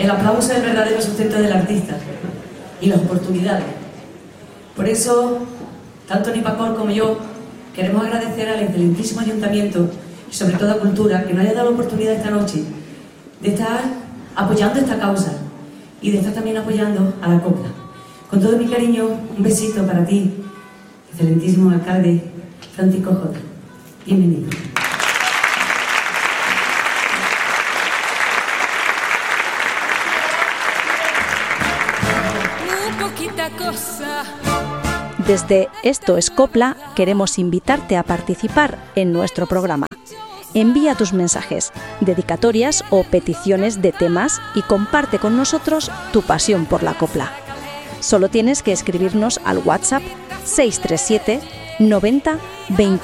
El aplauso es el verdadero sustento del artista y las oportunidades. Por eso, tanto Nipacor como yo queremos agradecer al excelentísimo Ayuntamiento y sobre todo a Cultura que nos haya dado la oportunidad esta noche de estar apoyando esta causa y de estar también apoyando a la copla. Con todo mi cariño, un besito para ti, excelentísimo alcalde Francisco Jota. Bienvenido. Desde Esto es Copla queremos invitarte a participar en nuestro programa. Envía tus mensajes, dedicatorias o peticiones de temas y comparte con nosotros tu pasión por la copla. Solo tienes que escribirnos al WhatsApp 637 90 21